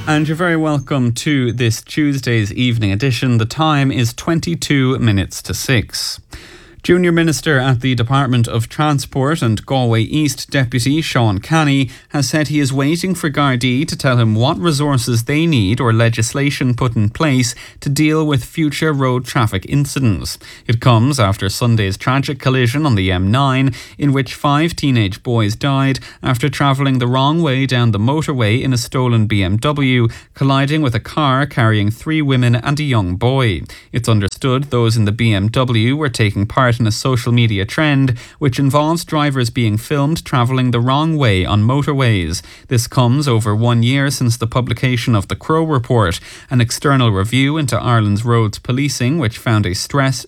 And you're very welcome to this Tuesday's evening edition. The time is 22 minutes to 6. Junior Minister at the Department of Transport and Galway East Deputy Sean Canny has said he is waiting for Gardaí to tell him what resources they need or legislation put in place to deal with future road traffic incidents. It comes after Sunday's tragic collision on the M9 in which 5 teenage boys died after travelling the wrong way down the motorway in a stolen BMW, colliding with a car carrying 3 women and a young boy. It's understood those in the BMW were taking part in a social media trend which involves drivers being filmed travelling the wrong way on motorways. This comes over 1 year since the publication of the Crow Report, an external review into Ireland's roads policing which found a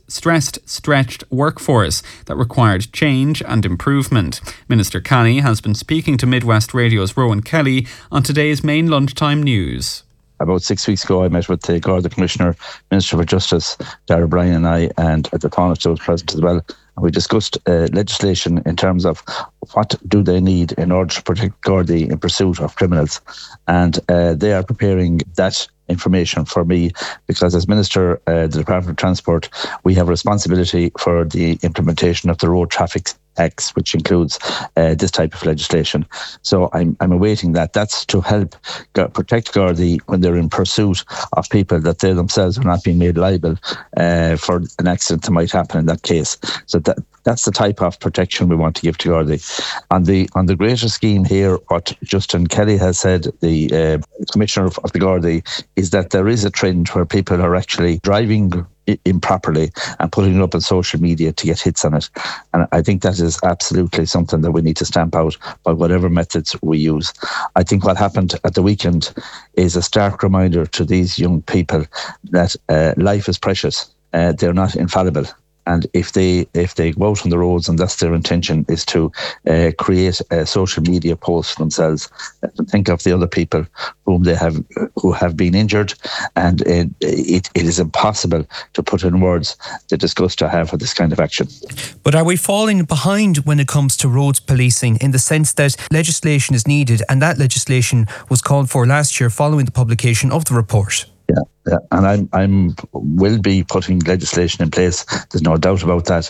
stretched workforce that required change and improvement. Minister Canny has been speaking to Midwest Radio's Rowan Kelly on today's main lunchtime news. About 6 weeks ago, I met with the Garda Commissioner, Minister for Justice, Darragh Bryan, and I, and the Taoiseach was present as well. And we discussed legislation in terms of what do they need in order to protect Gardaí in pursuit of criminals. And they are preparing that information for me because as Minister, the Department of Transport, we have responsibility for the implementation of the Road Traffic Acts, which includes this type of legislation. So I'm awaiting that. That's to help protect Gardaí when they're in pursuit of people that they themselves are not being made liable for an accident that might happen in that case. So that's the type of protection we want to give to Gardaí. On the greater scheme here, what Justin Kelly has said, the Commissioner of the Gardaí, is that there is a trend where people are actually driving improperly and putting it up on social media to get hits on it. And I think that is absolutely something that we need to stamp out by whatever methods we use. I think what happened at the weekend is a stark reminder to these young people that life is precious. They're not infallible. And if they go out on the roads and that's their intention is to create a social media post for themselves, think of the other people who have been injured, and it is impossible to put in words the disgust I have for this kind of action. But are we falling behind when it comes to roads policing in the sense that legislation is needed, and that legislation was called for last year following the publication of the report? Yeah, and I'm will be putting legislation in place. There's no doubt about that.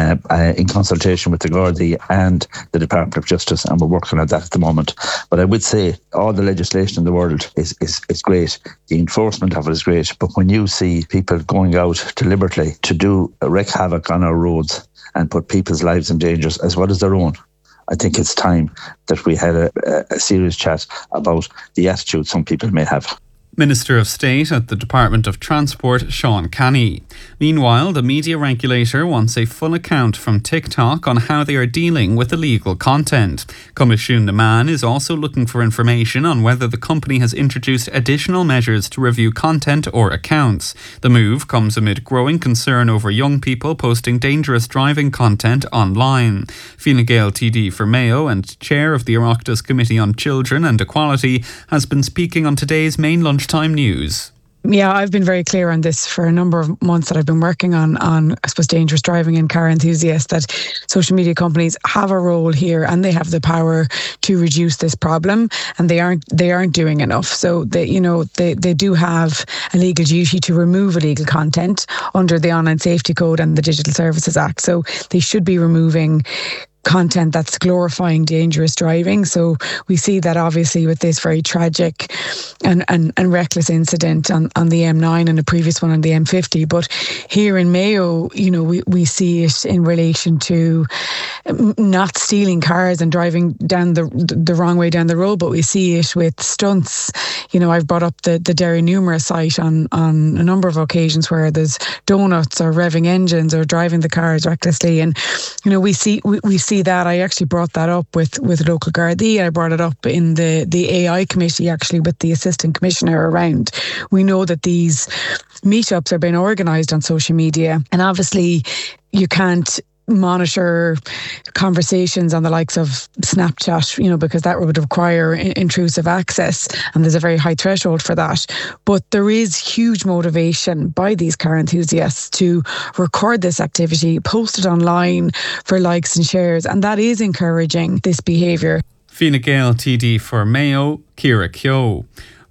In consultation with the Gardaí and the Department of Justice, and we're working on that at the moment. But I would say all the legislation in the world is great. The enforcement of it is great. But when you see people going out deliberately to wreak havoc on our roads and put people's lives in danger as well as their own, I think it's time that we had a serious chat about the attitude some people may have. Minister of State at the Department of Transport, Sean Canny. Meanwhile, the media regulator wants a full account from TikTok on how they are dealing with illegal content. Comisiún na Meán is also looking for information on whether the company has introduced additional measures to review content or accounts. The move comes amid growing concern over young people posting dangerous driving content online. Fine Gael TD for Mayo and chair of the Oireachtas Committee on Children and Equality has been speaking on today's main lunchtime news. Yeah, I've been very clear on this for a number of months that I've been working on I suppose, dangerous driving and car enthusiasts, that social media companies have a role here and they have the power to reduce this problem, and they aren't doing enough. So they do have a legal duty to remove illegal content under the Online Safety Code and the Digital Services Act. So they should be removing content that's glorifying dangerous driving. So we see that obviously with this very tragic and reckless incident on the M9 and a previous one on the M50. But here in Mayo, we see it in relation to not stealing cars and driving down the wrong way down the road, but we see it with stunts. I've brought up the Derry Numera site on a number of occasions where there's donuts or revving engines or driving the cars recklessly, and we see that. I actually brought that up with local Gardaí. I brought it up in the AI committee actually with the Assistant Commissioner around. We know that these meetups are being organised on social media, and obviously you can't monitor conversations on the likes of Snapchat, because that would require intrusive access, and there's a very high threshold for that. But there is huge motivation by these car enthusiasts to record this activity, post it online for likes and shares, and that is encouraging this behaviour. Fine Gael TD for Mayo, Ciara Keogh.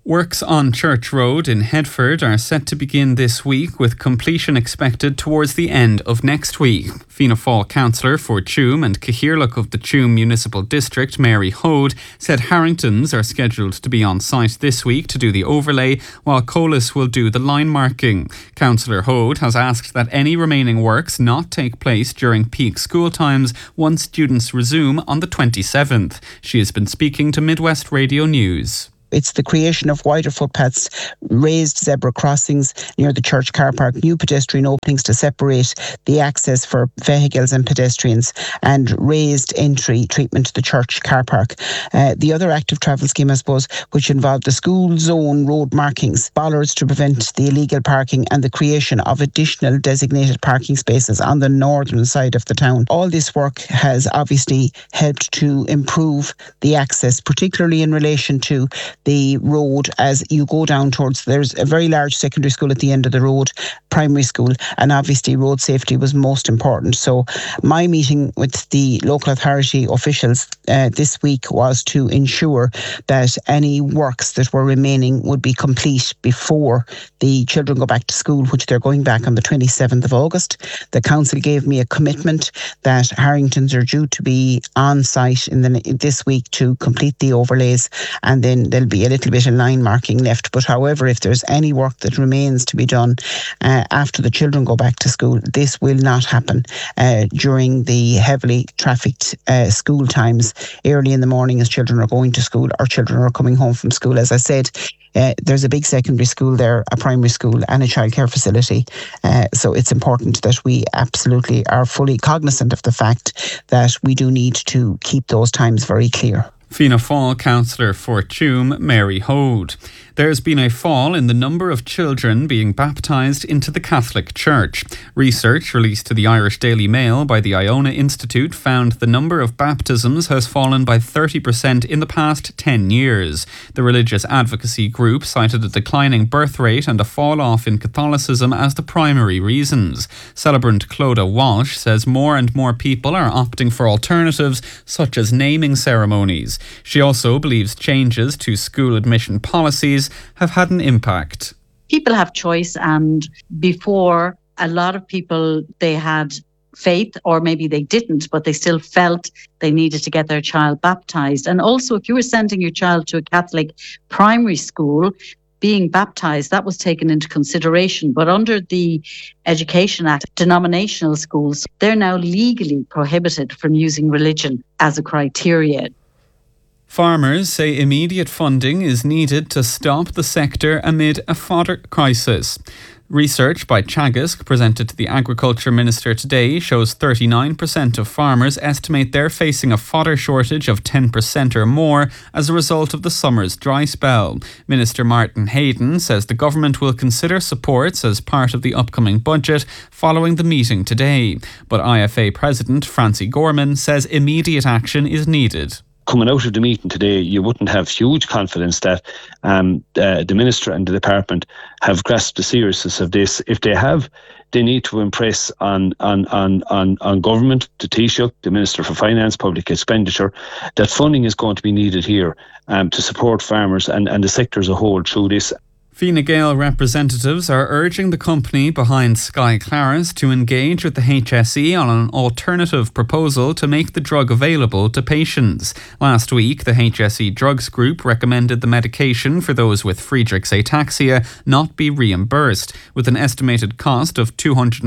Works on Church Road in Headford are set to begin this week, with completion expected towards the end of next week. Fianna Fáil councillor for Tuam and Cathaoirleach of the Tuam Municipal District, Mary Hode, said Harringtons are scheduled to be on site this week to do the overlay, while Colas will do the line marking. Councillor Hode has asked that any remaining works not take place during peak school times once students resume on the 27th. She has been speaking to Midwest Radio News. It's the creation of wider footpaths, raised zebra crossings near the church car park, new pedestrian openings to separate the access for vehicles and pedestrians, and raised entry treatment to the church car park. The other active travel scheme, I suppose, which involved the school zone road markings, bollards to prevent the illegal parking, and the creation of additional designated parking spaces on the northern side of the town. All this work has obviously helped to improve the access, particularly in relation to the road as you go down towards, there's a very large secondary school at the end of the road, primary school, and obviously road safety was most important. So my meeting with the local authority officials this week was to ensure that any works that were remaining would be complete before the children go back to school, which they're going back on the 27th of August. The council gave me a commitment that Harringtons are due to be on site this week to complete the overlays, and then there'll be a little bit of line marking left. But however, if there's any work that remains to be done after the children go back to school, this will not happen during the heavily trafficked school times, early in the morning as children are going to school or children are coming home from school. As I said, there's a big secondary school there, a primary school and a childcare facility. So it's important that we absolutely are fully cognizant of the fact that we do need to keep those times very clear. Fianna Fáil councillor for Tuam, Mary Hode. There's been a fall in the number of children being baptised into the Catholic Church. Research released to the Irish Daily Mail by the Iona Institute found the number of baptisms has fallen by 30% in the past 10 years. The religious advocacy group cited a declining birth rate and a fall-off in Catholicism as the primary reasons. Celebrant Clodagh Walsh says more and more people are opting for alternatives such as naming ceremonies. She also believes changes to school admission policies have had an impact. People have choice, and before, a lot of people, they had faith, or maybe they didn't, but they still felt they needed to get their child baptised. And also, if you were sending your child to a Catholic primary school, being baptised, that was taken into consideration. But under the Education Act, denominational schools, they're now legally prohibited from using religion as a criteria. Farmers say immediate funding is needed to stop the sector amid a fodder crisis. Research by Teagasc presented to the Agriculture Minister today shows 39% of farmers estimate they're facing a fodder shortage of 10% or more as a result of the summer's dry spell. Minister Martin Hayden says the government will consider supports as part of the upcoming budget following the meeting today. But IFA President Francie Gorman says immediate action is needed. Coming out of the meeting today, you wouldn't have huge confidence that the Minister and the Department have grasped the seriousness of this. If they have, they need to impress on government, the Taoiseach, the Minister for Finance, Public Expenditure, that funding is going to be needed here to support farmers and the sector as a whole through this. Fine Gael representatives are urging the company behind Sky Claris to engage with the HSE on an alternative proposal to make the drug available to patients. Last week, the HSE Drugs Group recommended the medication for those with Friedreich's ataxia not be reimbursed, with an estimated cost of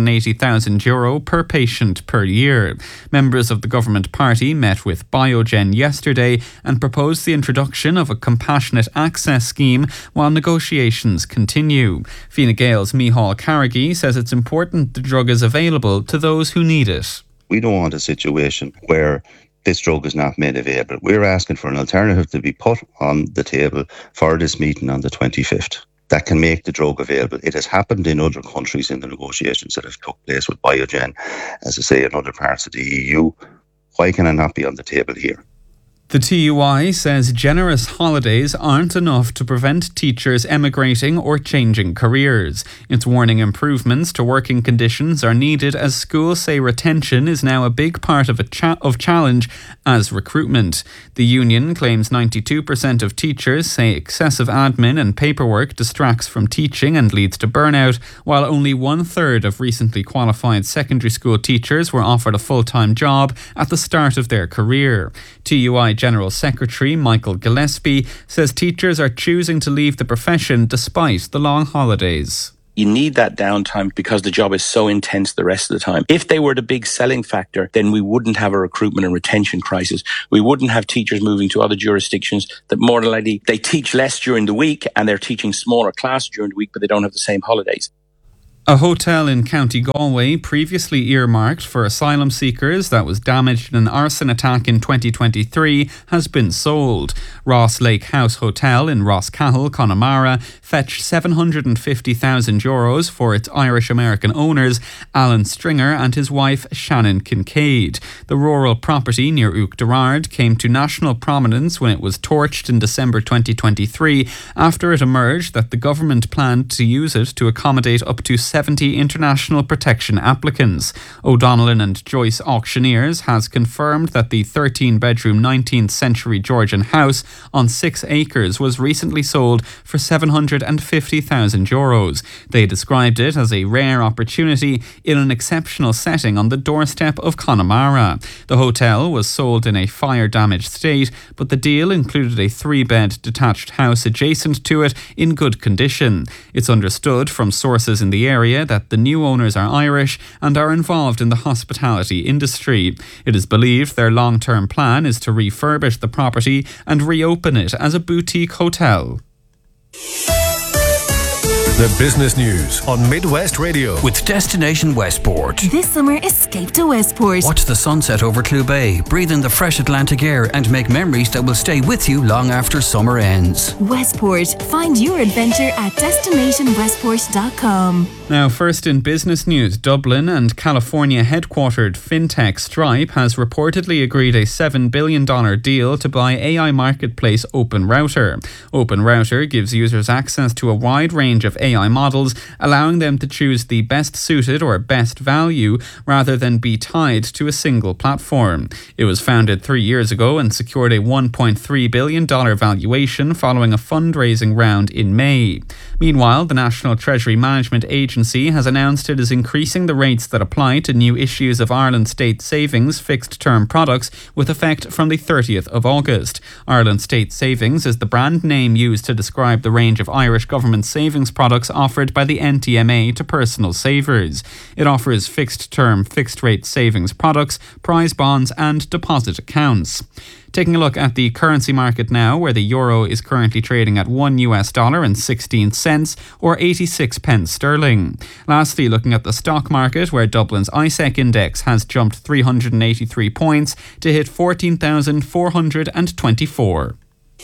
€280,000 per patient per year. Members of the government party met with Biogen yesterday and proposed the introduction of a compassionate access scheme while negotiations continue. Fine Gael's Micheál Carrigy says it's important the drug is available to those who need it. We don't want a situation where this drug is not made available. We're asking for an alternative to be put on the table for this meeting on the 25th that can make the drug available. It has happened in other countries in the negotiations that have took place with Biogen, as I say, in other parts of the EU. Why can it not be on the table here? The TUI says generous holidays aren't enough to prevent teachers emigrating or changing careers. It's warning improvements to working conditions are needed as schools say retention is now a big part of challenge as recruitment. The union claims 92% of teachers say excessive admin and paperwork distracts from teaching and leads to burnout, while only 1/3 of recently qualified secondary school teachers were offered a full-time job at the start of their career. TUI General Secretary Michael Gillespie says teachers are choosing to leave the profession despite the long holidays. You need that downtime because the job is so intense the rest of the time. If they were the big selling factor, then we wouldn't have a recruitment and retention crisis. We wouldn't have teachers moving to other jurisdictions that more than likely they teach less during the week and they're teaching smaller classes during the week, but they don't have the same holidays. A hotel in County Galway, previously earmarked for asylum seekers that was damaged in an arson attack in 2023, has been sold. Ross Lake House Hotel in Rosscahill, Connemara, fetched €750,000 for its Irish-American owners, Alan Stringer and his wife, Shannon Kincaid. The rural property near Uachtarard came to national prominence when it was torched in December 2023 after it emerged that the government planned to use it to accommodate up to 70 international protection applicants. O'Donnell and Joyce Auctioneers has confirmed that the 13-bedroom 19th century Georgian house on 6 acres was recently sold for €750,000. They described it as a rare opportunity in an exceptional setting on the doorstep of Connemara. The hotel was sold in a fire-damaged state, but the deal included a 3-bed detached house adjacent to it in good condition. It's understood from sources in the area that the new owners are Irish and are involved in the hospitality industry. It is believed their long-term plan is to refurbish the property and reopen it as a boutique hotel. The business news on Midwest Radio with Destination Westport. This summer, escape to Westport. Watch the sunset over Clew Bay, breathe in the fresh Atlantic air and make memories that will stay with you long after summer ends. Westport. Find your adventure at destinationwestport.com. Now, first in business news, Dublin and California headquartered fintech Stripe has reportedly agreed a $7 billion deal to buy AI marketplace OpenRouter. OpenRouter gives users access to a wide range of AI models, allowing them to choose the best suited or best value rather than be tied to a single platform. It was founded 3 years ago and secured a $1.3 billion valuation following a fundraising round in May. Meanwhile, the National Treasury Management Agency has announced it is increasing the rates that apply to new issues of Ireland State Savings fixed-term products with effect from the 30th of August. Ireland State Savings is the brand name used to describe the range of Irish government savings products offered by the NTMA to personal savers. It offers fixed-term, fixed-rate savings products, prize bonds and deposit accounts. Taking a look at the currency market now, where the euro is currently trading at $1.16 or 86 pence sterling. Lastly, looking at the stock market, where Dublin's ISEC index has jumped 383 points to hit 14,424.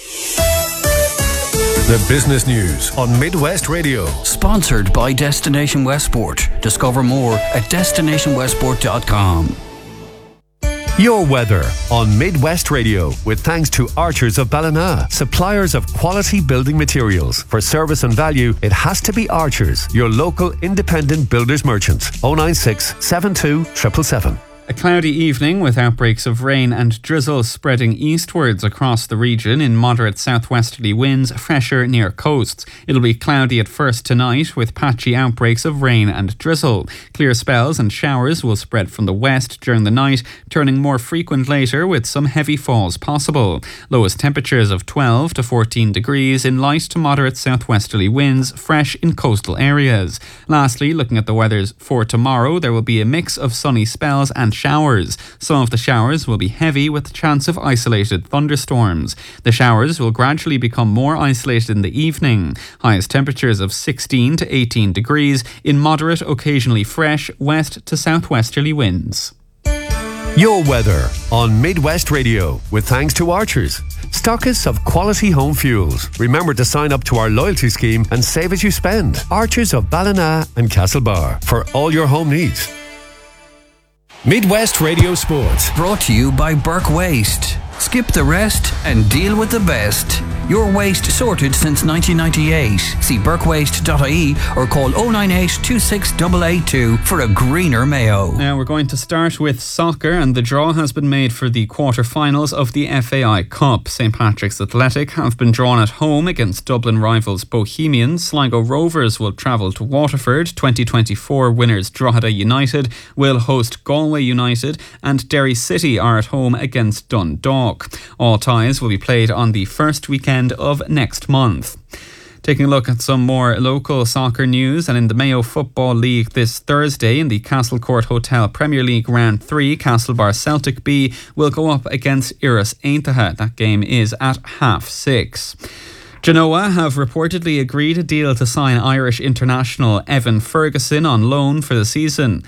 The business news on Midwest Radio. Sponsored by Destination Westport. Discover more at destinationwestport.com. Your weather on Midwest Radio with thanks to Archers of Ballina, suppliers of quality building materials. For service and value, it has to be Archers, your local independent builders merchant. 096 72 777. A cloudy evening with outbreaks of rain and drizzle spreading eastwards across the region in moderate southwesterly winds, fresher near coasts. It'll be cloudy at first tonight with patchy outbreaks of rain and drizzle. Clear spells and showers will spread from the west during the night, turning more frequent later with some heavy falls possible. Lowest temperatures of 12 to 14 degrees in light to moderate southwesterly winds, fresh in coastal areas. Lastly, looking at the weather for tomorrow, there will be a mix of sunny spells and showers. Some of the showers will be heavy with the chance of isolated thunderstorms. The showers will gradually become more isolated in the evening. Highest temperatures of 16 to 18 degrees in moderate, occasionally fresh, west to southwesterly winds. Your weather on Midwest Radio with thanks to Archers, stockists of quality home fuels. Remember to sign up to our loyalty scheme and save as you spend. Archers of Ballina and Castlebar for all your home needs. Midwest Radio Sports. Brought to you by Burke Waste. Skip the rest and deal with the best. Your waste sorted since 1998. See burkewaste.ie or call 098 26882 for a greener Mayo. Now we're going to start with soccer, and the draw has been made for the quarter-finals of the FAI Cup. St Patrick's Athletic have been drawn at home against Dublin rivals Bohemians. Sligo Rovers will travel to Waterford. 2024 winners Drogheda United will host Galway United, and Derry City are at home against Dundalk. All ties will be played on the first weekend of next month. Taking a look at some more local soccer news, and in the Mayo Football League this Thursday in the Castlecourt Hotel Premier League Round 3, Castlebar Celtic B will go up against Iras Aintaha. That game is at 6:30. Genoa have reportedly agreed a deal to sign Irish international Evan Ferguson on loan for the season.